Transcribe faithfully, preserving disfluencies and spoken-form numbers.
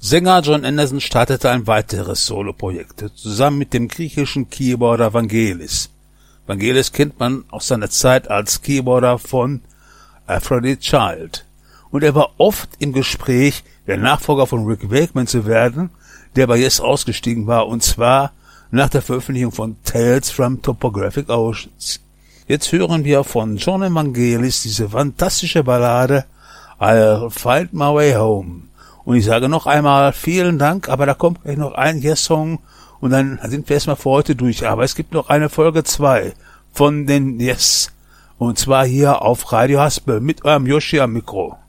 Sänger Jon Anderson startete ein weiteres Soloprojekt, zusammen mit dem griechischen Keyboarder Vangelis. Vangelis kennt man aus seiner Zeit als Keyboarder von Aphrodite Child. Und er war oft im Gespräch, der Nachfolger von Rick Wakeman zu werden, der bei Yes ausgestiegen war, und zwar nach der Veröffentlichung von Tales from Topographic Oceans. Jetzt hören wir von Jon Vangelis diese fantastische Ballade I'll Find My Way Home. Und ich sage noch einmal vielen Dank, aber da kommt gleich noch ein Yes-Song und dann sind wir erstmal für heute durch. Aber es gibt noch eine Folge zwei von den Yes. Und zwar hier auf Radio Haspel mit eurem Yoshi am Mikro.